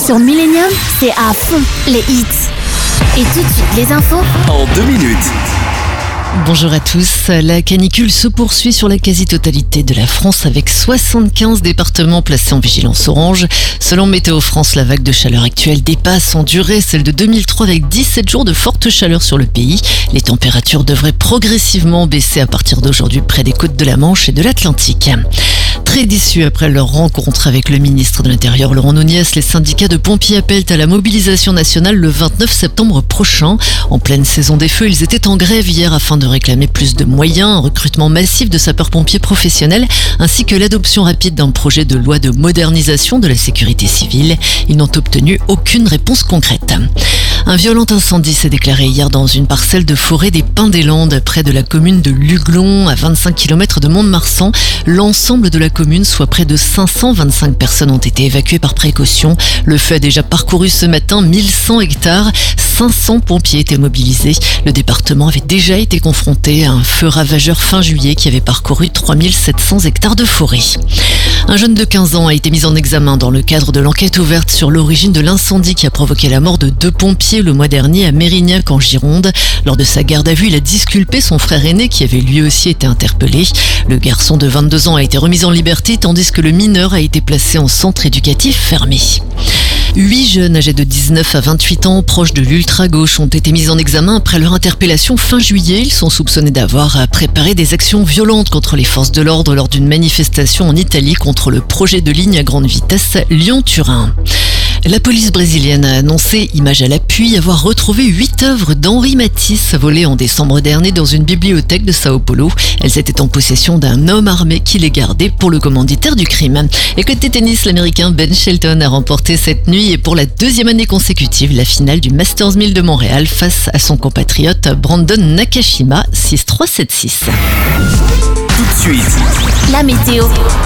Sur Millennium, c'est à fond les hits. Et tout de suite, les infos en 2 minutes. Bonjour à tous. La canicule se poursuit sur la quasi-totalité de la France avec 75 départements placés en vigilance orange. Selon Météo France, la vague de chaleur actuelle dépasse en durée celle de 2003 avec 17 jours de forte chaleur sur le pays. Les températures devraient progressivement baisser à partir d'aujourd'hui près des côtes de la Manche et de l'Atlantique. Très déçus après leur rencontre avec le ministre de l'Intérieur Laurent Nunez, les syndicats de pompiers appellent à la mobilisation nationale le 29 septembre prochain. En pleine saison des feux, ils étaient en grève hier afin de réclamer plus de moyens, un recrutement massif de sapeurs-pompiers professionnels ainsi que l'adoption rapide d'un projet de loi de modernisation de la sécurité civile. Ils n'ont obtenu aucune réponse concrète. Un violent incendie s'est déclaré hier dans une parcelle de forêt des Pins-des-Landes, près de la commune de Luglon, à 25 km de Mont-de-Marsan. L'ensemble de la commune, soit près de 525 personnes, ont été évacuées par précaution. Le feu a déjà parcouru ce matin 1100 hectares. 500 pompiers étaient mobilisés. Le département avait déjà été confronté à un feu ravageur fin juillet qui avait parcouru 3700 hectares de forêt. Un jeune de 15 ans a été mis en examen dans le cadre de l'enquête ouverte sur l'origine de l'incendie qui a provoqué la mort de 2 pompiers le mois dernier à Mérignac en Gironde. Lors de sa garde à vue, il a disculpé son frère aîné qui avait lui aussi été interpellé. Le garçon de 22 ans a été remis en liberté tandis que le mineur a été placé en centre éducatif fermé. 8 jeunes âgés de 19 à 28 ans, proches de l'ultra-gauche, ont été mis en examen après leur interpellation fin juillet. Ils sont soupçonnés d'avoir préparé des actions violentes contre les forces de l'ordre lors d'une manifestation en Italie contre le projet de ligne à grande vitesse Lyon-Turin. La police brésilienne a annoncé, image à l'appui, avoir retrouvé 8 œuvres d'Henri Matisse volées en décembre dernier dans une bibliothèque de Sao Paulo. Elles étaient en possession d'un homme armé qui les gardait pour le commanditaire du crime. Et côté tennis, l'Américain Ben Shelton a remporté cette nuit et pour la 2e année consécutive la finale du Masters 1000 de Montréal face à son compatriote Brandon Nakashima 6-3, 7-6. Tout de suite, la météo.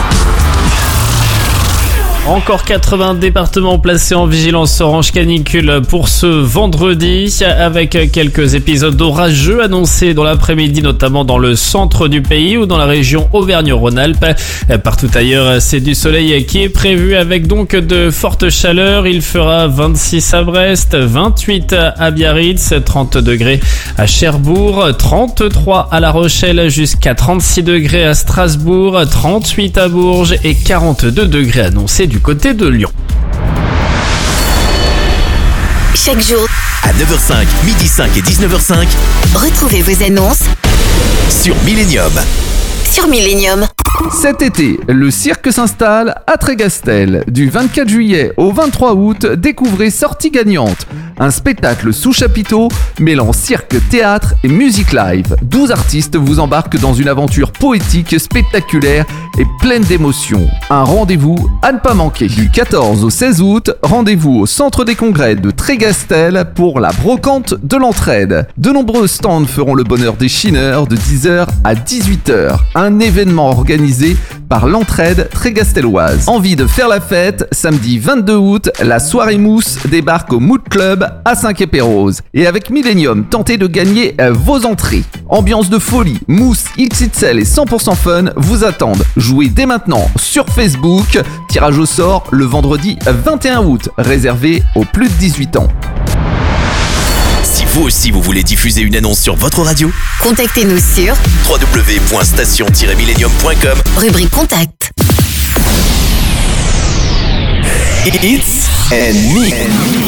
Encore 80 départements placés en vigilance orange canicule pour ce vendredi, avec quelques épisodes orageux annoncés dans l'après-midi, notamment dans le centre du pays ou dans la région Auvergne-Rhône-Alpes. Partout ailleurs, c'est du soleil qui est prévu avec donc de fortes chaleurs. Il fera 26 à Brest, 28 à Biarritz, 30 degrés à Cherbourg, 33 à La Rochelle, jusqu'à 36 degrés à Strasbourg, 38 à Bourges et 42 degrés annoncés du côté de Lyon. Chaque jour, à 9h05, 12h05 et 19h05, retrouvez vos annonces sur Millennium. sur Millennium. Cet été, le cirque s'installe à Trégastel. Du 24 juillet au 23 août, découvrez Sortie gagnante. Un spectacle sous chapiteau mêlant cirque, théâtre et musique live. 12 artistes vous embarquent dans une aventure poétique, spectaculaire et pleine d'émotions. Un rendez-vous à ne pas manquer. Du 14 au 16 août, rendez-vous au centre des congrès de Trégastel pour la brocante de l'entraide. De nombreux stands feront le bonheur des chineurs de 10h à 18h. Un événement organisé par l'entraide trégastelloise. Envie de faire la fête? Samedi 22 août, la soirée mousse débarque au Mood Club à Saint-Quay-Pérouse. Et avec Millennium, tentez de gagner vos entrées. Ambiance de folie, mousse, XXL et 100% fun vous attendent. Jouez dès maintenant sur Facebook. Tirage au sort le vendredi 21 août, réservé aux plus de 18 ans. Si vous aussi vous voulez diffuser une annonce sur votre radio, Contactez-nous sur www.station-millennium.com, rubrique Contact. It's and Me.